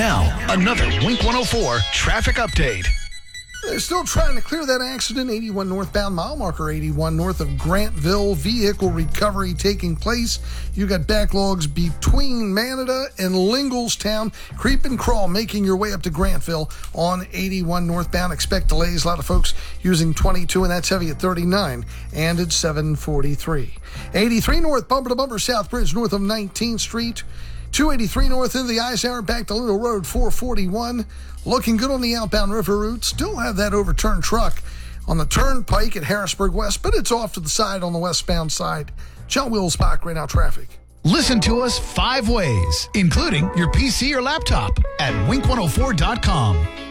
Now, another Wink 104 traffic update. They're still trying to clear that accident. 81 northbound, mile marker 81 north of Grantville. Vehicle recovery taking place. You got backlogs between Manada and Linglestown. Creep and crawl making your way up to Grantville on 81 northbound. Expect delays. A lot of folks using 22, and that's heavy at 39 and at 743. 83 north, bumper to bumper, South Bridge north of 19th Street. 283 north into the Eisenhower, back to Little Road 441. Looking good on the outbound river route. Still have that overturned truck on the turnpike at Harrisburg West, but it's off to the side on the westbound side. John Wilsbach, right now traffic. Listen to us 5 ways, including your PC or laptop at wink104.com.